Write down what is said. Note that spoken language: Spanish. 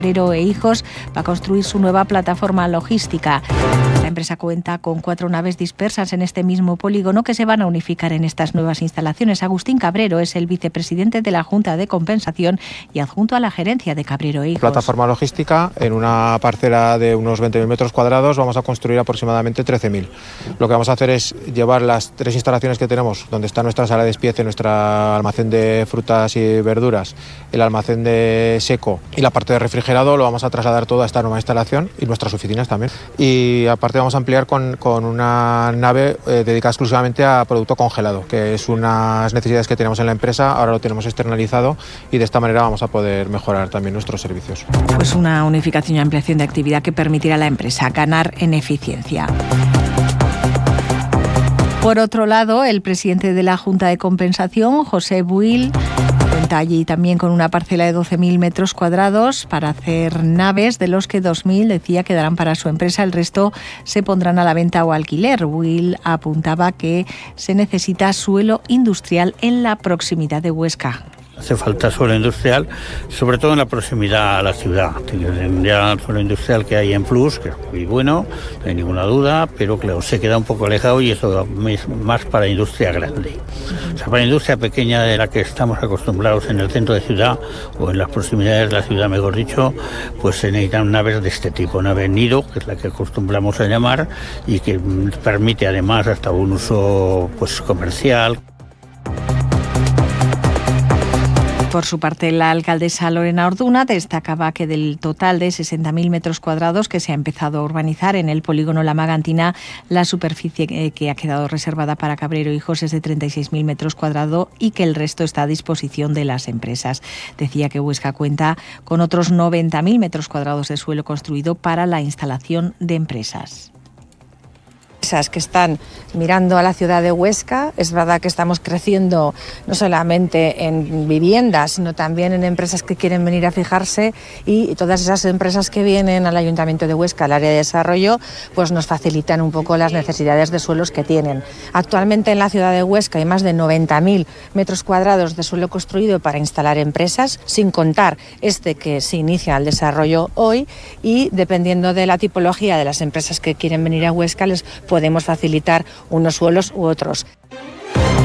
Cabrero e Hijos va a construir su nueva plataforma logística. La empresa cuenta con 4 naves dispersas en este mismo polígono que se van a unificar en estas nuevas instalaciones. Agustín Cabrero es el vicepresidente de la Junta de Compensación y adjunto a la gerencia de Cabrero e Hijos. Plataforma logística, en una parcela de unos 20.000 metros cuadrados vamos a construir aproximadamente 13.000. Lo que vamos a hacer es llevar las 3 instalaciones que tenemos, donde está nuestra sala de despiece, nuestro almacén de frutas y verduras, el almacén de seco y la parte de refrigeración, lo vamos a trasladar todo a esta nueva instalación y nuestras oficinas también. Y aparte vamos a ampliar con una nave dedicada exclusivamente a producto congelado, que es unas necesidades que tenemos en la empresa, ahora lo tenemos externalizado y de esta manera vamos a poder mejorar también nuestros servicios. Pues una unificación y ampliación de actividad que permitirá a la empresa ganar en eficiencia. Por otro lado, el presidente de la Junta de Compensación, José Buil, cuenta allí también con una parcela de 12.000 metros cuadrados para hacer naves, de los que 2.000, decía, quedarán para su empresa. El resto se pondrán a la venta o alquiler. Buil apuntaba que se necesita suelo industrial en la proximidad de Huesca. Hace falta suelo industrial, sobre todo en la proximidad a la ciudad. Ya el suelo industrial que hay en Plus, que es muy bueno, no hay ninguna duda, pero claro, se queda un poco alejado y eso es más para industria grande. O sea, para industria pequeña de la que estamos acostumbrados en el centro de ciudad o en las proximidades de la ciudad, mejor dicho, pues se necesitan naves de este tipo, nave nido, que es la que acostumbramos a llamar y que permite además hasta un uso pues comercial. Por su parte, la alcaldesa Lorena Orduna destacaba que del total de 60.000 metros cuadrados que se ha empezado a urbanizar en el polígono La Magantina, la superficie que ha quedado reservada para Cabrero e Hijos es de 36.000 metros cuadrados y que el resto está a disposición de las empresas. Decía que Huesca cuenta con otros 90.000 metros cuadrados de suelo construido para la instalación de empresas. Que están mirando a la ciudad de Huesca. Es verdad que estamos creciendo no solamente en viviendas, sino también en empresas que quieren venir a fijarse, y todas esas empresas que vienen al Ayuntamiento de Huesca, al área de desarrollo, pues nos facilitan un poco las necesidades de suelos que tienen. Actualmente en la ciudad de Huesca hay más de 90.000 metros cuadrados de suelo construido para instalar empresas, sin contar este que se inicia el desarrollo hoy, y dependiendo de la tipología de las empresas que quieren venir a Huesca les podemos facilitar unos suelos u otros.